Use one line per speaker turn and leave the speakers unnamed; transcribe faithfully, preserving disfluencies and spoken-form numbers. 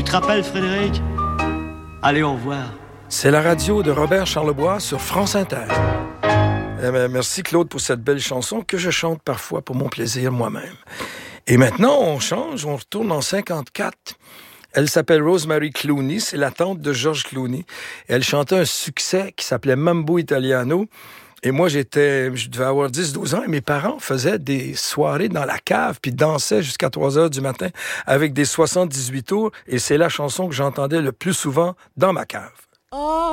te rappelles, Frédéric? Allez, au revoir.
C'est la radio de Robert Charlebois sur France Inter. Eh bien, merci Claude pour cette belle chanson que je chante parfois pour mon plaisir moi-même. Et maintenant, on change, on retourne en cinquante-quatre. Elle s'appelle Rosemary Clooney, c'est la tante de George Clooney. Elle chantait un succès qui s'appelait Mambo Italiano. Et moi, j'étais, je devais avoir dix douze ans et mes parents faisaient des soirées dans la cave puis dansaient jusqu'à trois heures du matin avec des soixante-dix-huit tours. Et c'est la chanson que j'entendais le plus souvent dans ma cave. Oh.